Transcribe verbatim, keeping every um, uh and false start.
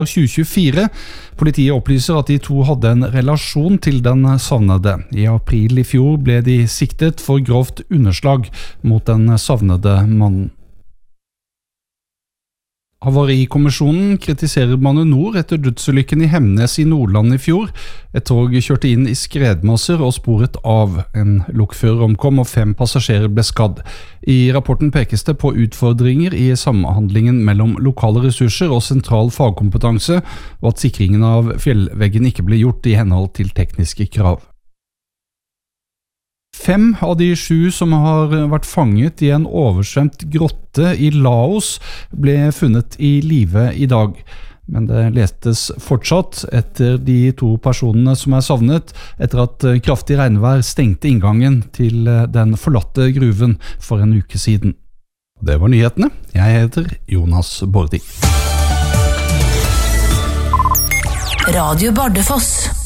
tjue tjuefire. Politiet opplyser at de to hadde en relasjon til den savnede. I april i fjor ble de siktet for grovt underslag mot den savnede mannen. Havarikommisjonen kritiserer Bane NOR etter dødsulykken i Hemnes i Nordland i fjor. Et tog kjørte inn i skredmasser og sporet av. En lokfører omkom og fem passasjerer ble skadd. I rapporten pekes det på utfordringer i samhandlingen mellom lokale ressurser og sentral fagkompetanse, og at sikringen av fjellveggen ikke ble gjort i henhold til tekniske krav. Fem av de sju som har vært fanget i en oversvømt grotte i Laos ble funnet i live i dag. Men det letes fortsatt etter de to personene som er savnet etter at kraftig regnvær stengte inngangen til den forlatte gruven for en uke siden. Det var nyhetene. Jeg heter Jonas Bordi. Radio Bardufoss.